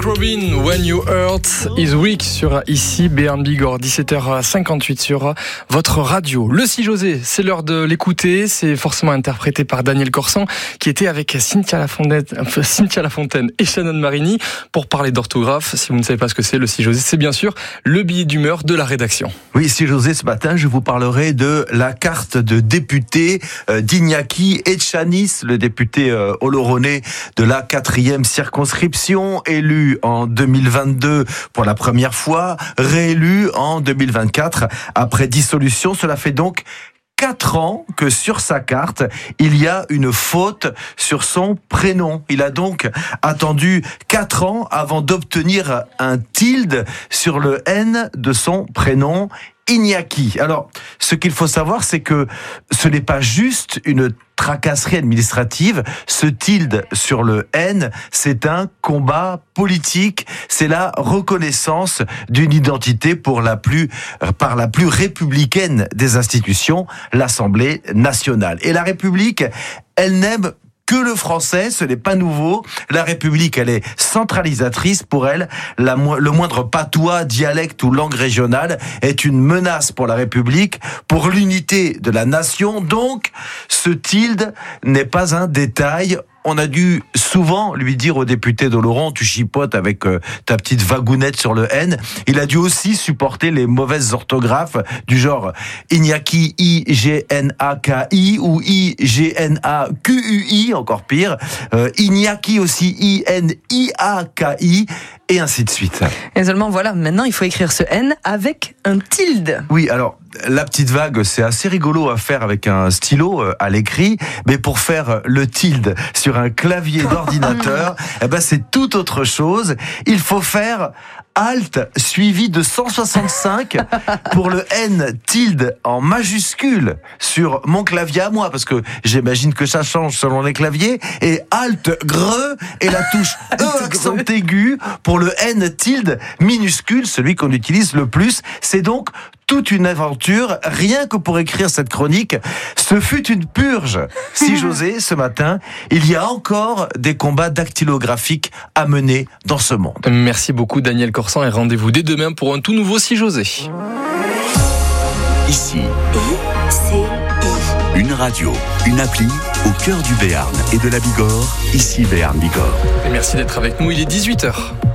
Robin, When You Hurt Is Weak sur ici Béarn Bigorre, 17h58 sur votre radio. Le Si José, c'est l'heure de l'écouter, c'est forcément interprété par Daniel Corsan qui était avec Cynthia Lafontaine et Shannon Marini pour parler d'orthographe. Si vous ne savez pas ce que c'est, le Si José, c'est bien sûr le billet d'humeur de la rédaction. Oui, Si José, ce matin, je vous parlerai de la carte de député d'Iñaki Etxaniz, le député oloronais de la 4e circonscription, élu en 2022 pour la première fois, réélu en 2024 après dissolution. Cela fait donc 4 ans que sur sa carte, il y a une faute sur son prénom. Il a donc attendu 4 ans avant d'obtenir un tilde sur le N de son prénom, Iñaki. Alors, ce qu'il faut savoir, c'est que ce n'est pas juste une tracasserie administrative. Ce tilde sur le N, c'est un combat politique. C'est la reconnaissance d'une identité par la plus républicaine des institutions, l'Assemblée nationale. Et la République, elle n'aime que le français, ce n'est pas nouveau. La République, elle est centralisatrice. Pour elle, le moindre patois, dialecte ou langue régionale est une menace pour la République, pour l'unité de la nation. Donc, ce tilde n'est pas un détail. On a dû souvent lui dire au député d'Oloron, tu chipotes avec ta petite vagounette sur le N. Il a dû aussi supporter les mauvaises orthographes du genre Iñaki, I-G-N-A-K-I ou I-G-N-A-Q-U-I, encore pire. Iñaki aussi, I-N-I-A-K-I. Et ainsi de suite. Et seulement voilà, maintenant il faut écrire ce N avec un tilde. Oui, alors la petite vague, c'est assez rigolo à faire avec un stylo à l'écrit, mais pour faire le tilde sur un clavier d'ordinateur, c'est tout autre chose. Il faut faire Alt suivi de 165 pour le N tilde en majuscule sur mon clavier à moi, parce que j'imagine que ça change selon les claviers, et Alt greu et la touche E accent aigu pour le N tilde minuscule, celui qu'on utilise le plus. C'est donc toute une aventure, rien que pour écrire cette chronique. Ce fut une purge. Si José, ce matin, il y a encore des combats dactylographiques à mener dans ce monde. Merci beaucoup Daniel Corsan et rendez-vous dès demain pour un tout nouveau Si José. Ici, une radio, une appli au cœur du Béarn et de la Bigorre. Ici Béarn Bigorre. Et merci d'être avec nous, il est 18h.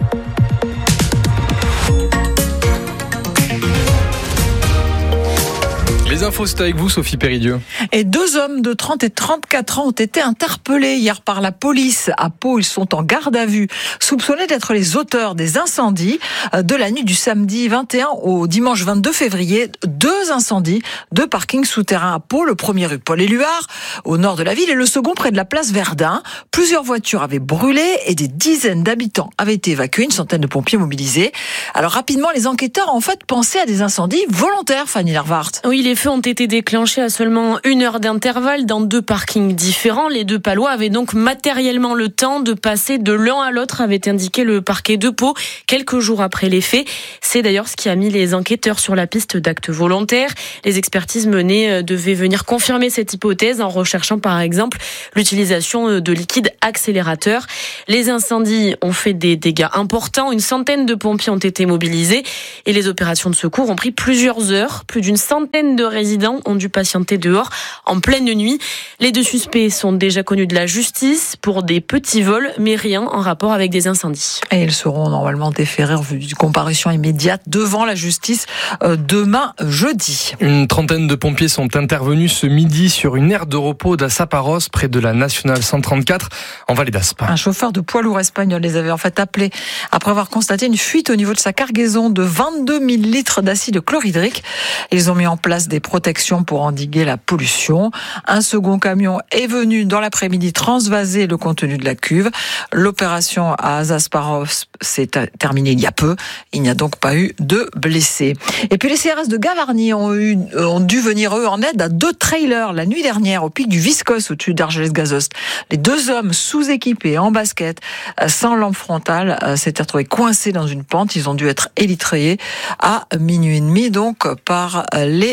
Les infos, c'est avec vous, Sophie Péridieu. Et 2 hommes de 30 et 34 ans ont été interpellés hier par la police. À Pau, ils sont en garde à vue, soupçonnés d'être les auteurs des incendies de la nuit du samedi 21 au dimanche 22 février. 2 incendies de parking souterrain à Pau, le premier rue Paul-Éluard, au nord de la ville, et le second près de la place Verdun. Plusieurs voitures avaient brûlé et des dizaines d'habitants avaient été évacués, une centaine de pompiers mobilisés. Alors rapidement, les enquêteurs ont en fait pensé à des incendies volontaires, Fanny Lervart. Oui, les feux ont été déclenchés à seulement 1 heure d'intervalle dans 2 parkings différents. Les 2 Palois avaient donc matériellement le temps de passer de l'un à l'autre, avait indiqué le parquet de Pau quelques jours après les faits. C'est d'ailleurs ce qui a mis les enquêteurs sur la piste d'actes volontaires. Les expertises menées devaient venir confirmer cette hypothèse en recherchant par exemple l'utilisation de liquide accélérateur. Les incendies ont fait des dégâts importants. Une centaine de pompiers ont été mobilisés et les opérations de secours ont pris plusieurs heures. Plus d'une centaine de résidents ont dû patienter dehors en pleine nuit. Les 2 suspects sont déjà connus de la justice pour des petits vols, mais rien en rapport avec des incendies. Et ils seront normalement déférés en vue d'une comparution immédiate devant la justice demain jeudi. Une trentaine de pompiers sont intervenus ce midi sur une aire de repos d'Assaparos, près de la Nationale 134, en Vallée d'Aspa. Un chauffeur de poids lourd espagnol les avait en fait appelés après avoir constaté une fuite au niveau de sa cargaison de 22 000 litres d'acide chlorhydrique. Ils ont mis en place des protections pour endiguer la pollution. Un second camion est venu dans l'après-midi transvaser le contenu de la cuve. L'opération à Asparos s'est terminée il y a peu. Il n'y a donc pas eu de blessés. Et puis les CRS de Gavarnie ont dû venir eux en aide à 2 trailers la nuit dernière au pic du Viscos au-dessus d'Argelès-Gazost. Les 2 hommes sous-équipés en basket, sans lampe frontale, s'étaient retrouvés coincés dans une pente. Ils ont dû être élitrés à minuit et demi donc par les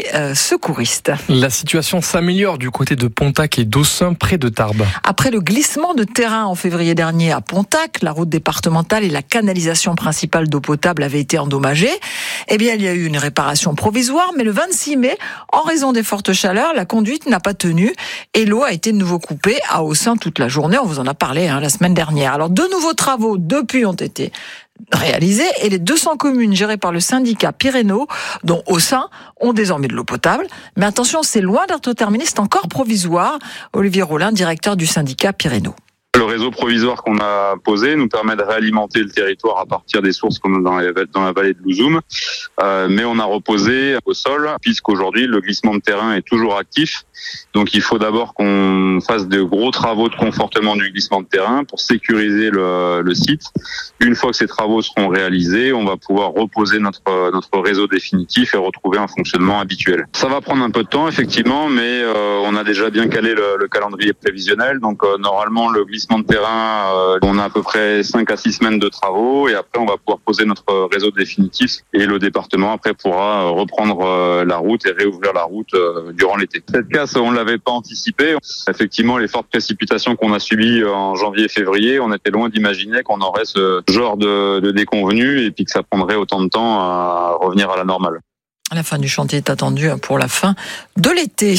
secouristes. La situation s'améliore du côté de Pontac et d'Aussin, près de Tarbes. Après le glissement de terrain en février dernier à Pontac, la route départementale et la canalisation principale d'eau potable avaient été endommagées. Eh bien, il y a eu une réparation provisoire, mais le 26 mai, en raison des fortes chaleurs, la conduite n'a pas tenu et l'eau a été de nouveau coupée à Aussin toute la journée. On vous en a parlé la semaine dernière. Alors, de nouveaux travaux depuis ont été réalisés et les 200 communes gérées par le syndicat Pyrénées, dont Aussin, ont désormais de l'eau potable. Mais attention, c'est loin d'être terminé, c'est encore provisoire. Olivier Rollin, directeur du syndicat Pyrénées. Le réseau provisoire qu'on a posé nous permet de réalimenter le territoire à partir des sources qu'on a dans la vallée de Louzoum. Mais on a reposé au sol, puisqu'aujourd'hui le glissement de terrain est toujours actif. Donc il faut d'abord qu'on fasse de gros travaux de confortement du glissement de terrain pour sécuriser le site. Une fois que ces travaux seront réalisés, on va pouvoir reposer notre réseau définitif et retrouver un fonctionnement habituel. Ça va prendre un peu de temps effectivement, mais on a déjà bien calé le calendrier prévisionnel. Donc normalement le glissement de terrain, on a à peu près 5 à 6 semaines de travaux et après on va pouvoir poser notre réseau définitif et le département après pourra reprendre la route et réouvrir la route durant l'été. Cette casse, on ne l'avait pas anticipé. Effectivement, les fortes précipitations qu'on a subies en janvier et février, on était loin d'imaginer qu'on aurait ce genre de déconvenus et puis que ça prendrait autant de temps à revenir à la normale. La fin du chantier est attendue pour la fin de l'été.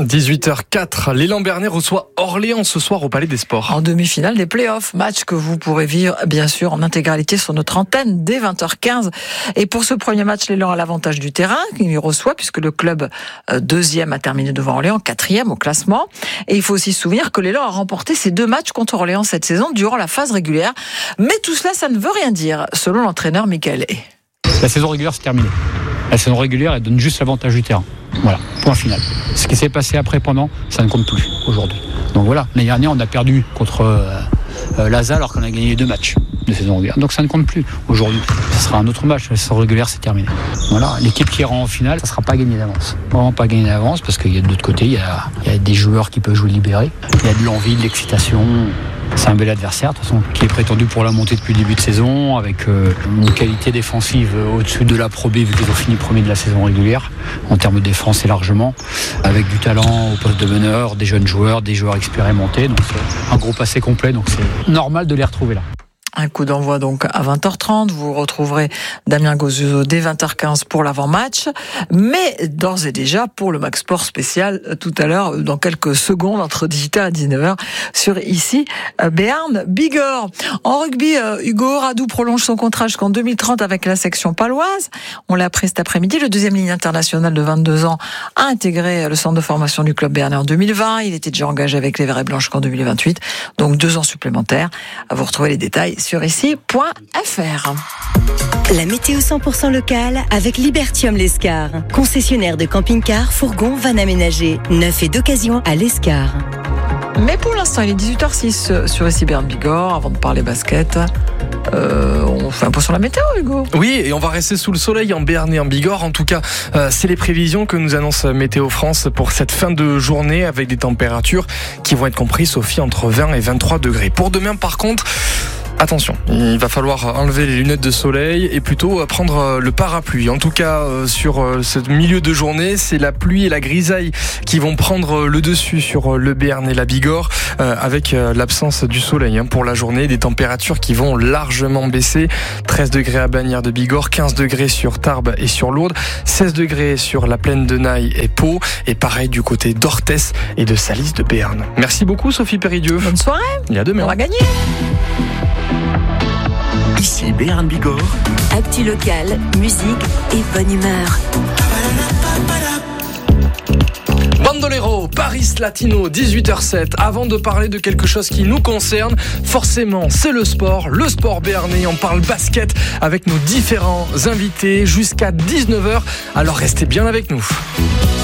18h04, l'élan Bernay reçoit Orléans ce soir au Palais des Sports. En demi-finale des playoffs, match que vous pourrez vivre bien sûr en intégralité sur notre antenne dès 20h15. Et pour ce premier match, l'élan a l'avantage du terrain qu'il y reçoit puisque le club deuxième a terminé devant Orléans, 4e au classement. Et il faut aussi se souvenir que l'élan a remporté ses 2 matchs contre Orléans cette saison durant la phase régulière. Mais tout cela, ça ne veut rien dire, selon l'entraîneur Michael Hay. La saison régulière, c'est terminé. La saison régulière, elle donne juste l'avantage du terrain. Voilà, point final. Ce qui s'est passé après, pendant, ça ne compte plus aujourd'hui. Donc voilà, l'année dernière, on a perdu contre Laza alors qu'on a gagné 2 matchs de saison régulière. Donc ça ne compte plus. Aujourd'hui, ça sera un autre match. La saison régulière, c'est terminé. Voilà, l'équipe qui ira en finale, ça ne sera pas gagné d'avance. Vraiment pas gagné d'avance parce qu'il y a de l'autre côté, il y a des joueurs qui peuvent jouer libérés. Il y a de l'envie, de l'excitation. C'est un bel adversaire, de toute façon, qui est prétendu pour la montée depuis le début de saison, avec une qualité défensive au-dessus de la Pro B, vu qu'ils ont fini premier de la saison régulière, en termes de défense et largement, avec du talent au poste de meneur, des jeunes joueurs, des joueurs expérimentés. Donc c'est un groupe assez complet, donc c'est normal de les retrouver là. Un coup d'envoi donc à 20h30. Vous retrouverez Damien Gauzuzo dès 20h15 pour l'avant-match. Mais d'ores et déjà pour le Max Sport spécial tout à l'heure, dans quelques secondes, entre 18h et 19h, sur ici, Béarn Bigorre. En rugby, Hugo Radou prolonge son contrat jusqu'en 2030 avec la section paloise. On l'a appris cet après-midi. Le deuxième ligne international de 22 ans a intégré le centre de formation du club béarnais en 2020. Il était déjà engagé avec les Verts et Blancs jusqu'en 2028. Donc 2 ans supplémentaires. Vous retrouvez les détails sur ici.fr. La météo 100% locale avec Libertium l'Escar. Concessionnaire de camping-car, fourgon, van aménagé. Neuf et d'occasion à l'Escar. Mais pour l'instant, il est 18h06 sur ici Béarn Bigorre. Avant de parler basket, on fait un point sur la météo, Hugo. Oui, et on va rester sous le soleil en Béarn et en Bigorre. En tout cas, c'est les prévisions que nous annonce Météo France pour cette fin de journée avec des températures qui vont être comprises, Sophie, entre 20 et 23 degrés. Pour demain, par contre, attention, il va falloir enlever les lunettes de soleil et plutôt prendre le parapluie. En tout cas, sur ce milieu de journée, c'est la pluie et la grisaille qui vont prendre le dessus sur le Béarn et la Bigorre, avec l'absence du soleil pour la journée. Des températures qui vont largement baisser. 13 degrés à Bagnères de Bigorre, 15 degrés sur Tarbes et sur Lourdes, 16 degrés sur la plaine de Naï et Pau, et pareil du côté d'Orthès et de Salis de Béarn. Merci beaucoup Sophie Péridieu. Bonne soirée. Et à demain. On va gagner. Ici Béarn Bigorre. Actu local, musique et bonne humeur. Bandolero, Paris Latino, 18h07. Avant de parler de quelque chose qui nous concerne, forcément, c'est le sport béarnais. On parle basket avec nos différents invités jusqu'à 19h. Alors restez bien avec nous.